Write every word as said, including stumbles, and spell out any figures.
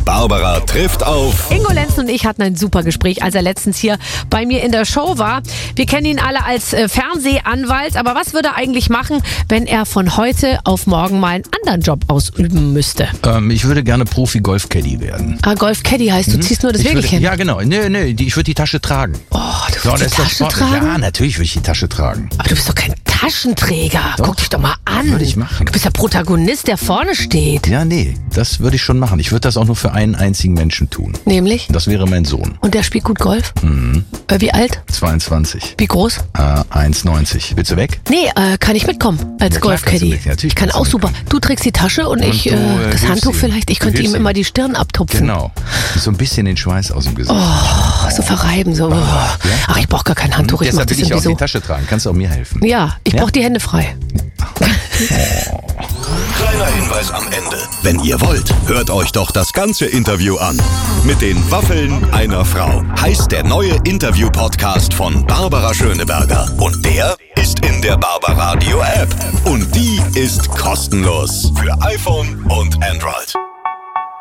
Barbara trifft auf Ingo Lenzen und ich hatten ein super Gespräch, als er letztens hier bei mir in der Show war. Wir kennen ihn alle als äh, Fernsehanwalt, aber was würde er eigentlich machen, wenn er von heute auf morgen mal einen anderen Job ausüben müsste? Ähm, ich würde gerne Profi-Golf-Caddy werden. Ah, Golf-Caddy heißt, du mhm. ziehst nur das Wägelchen. Ja, genau. Nee, nee, die, ich würde die Tasche tragen. Oh, du so, würdest die Tasche Sport. tragen? Ja, natürlich würde ich die Tasche tragen. Aber du bist doch kein Taschenträger. Doch. Guck dich doch mal an. Würde ich machen. Du bist der Protagonist, der vorne steht. Ja, nee, das würde ich schon machen. Ich würde das auch nur für einen einzigen Menschen tun. Nämlich? Das wäre mein Sohn. Und der spielt gut Golf? Mhm. Äh, wie alt? zweiundzwanzig. Wie groß? Äh, eins neunzig. Willst du weg? Nee, äh, kann ich mitkommen als Ja, klar, Golf-Caddy. kannst du mit. Ja, Ich kann auch super. Du trägst die Tasche und, Und ich du, äh, äh, das hilfst Handtuch ihm. vielleicht. Ich Du könnte ihm hilfst immer ihm. die Stirn abtupfen. Genau. So ein bisschen den Schweiß aus dem Gesicht. Oh, so verreiben. So. Ja? Ach, ich brauche gar kein Handtuch. Ich mach Deshalb das will ich irgendwie auch so. die Tasche tragen. Kannst du auch mir helfen? Ja, ich Ja? brauche die Hände frei. Kleiner Hinweis am Ende. Wenn ihr wollt, hört euch doch das ganze Interview an. Mit den Waffeln einer Frau heißt der neue Interview-Podcast von Barbara Schöneberger. Und der ist in der Barbaradio App. Und die ist kostenlos für iPhone und Android.